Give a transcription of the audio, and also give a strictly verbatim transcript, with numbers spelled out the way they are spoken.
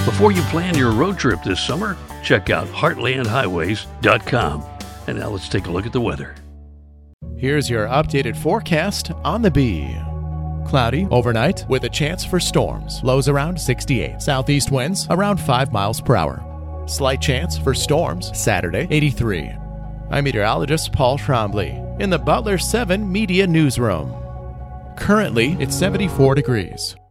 Before you plan your road trip this summer, check out heartland highways dot com. And now let's take a look at the weather. Here's your updated forecast on the Bee. Cloudy overnight with a chance for storms. Lows around sixty-eight. Southeast winds around five miles per hour. Slight chance for storms Saturday, eighty-three. I'm meteorologist Paul Trombley in the Butler seven Media Newsroom. Currently, it's seventy-four degrees.